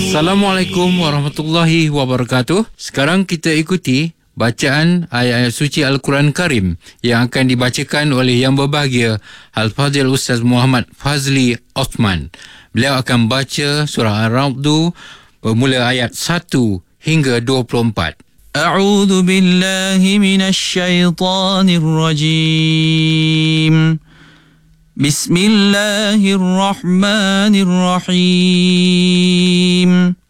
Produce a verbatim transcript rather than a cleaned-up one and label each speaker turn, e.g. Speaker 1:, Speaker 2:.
Speaker 1: Assalamualaikum warahmatullahi wabarakatuh. Sekarang kita ikuti bacaan ayat-ayat suci Al-Quran Karim yang akan dibacakan oleh Yang Berbahagia Al-Fadhil Ustaz Muhammad Fazli Osman. Beliau akan baca surah Ar-Ra'd bermula ayat satu hingga dua puluh empat.
Speaker 2: A'udzu billahi minasy syaithanir rajim. Bismillahirrahmanirrahim.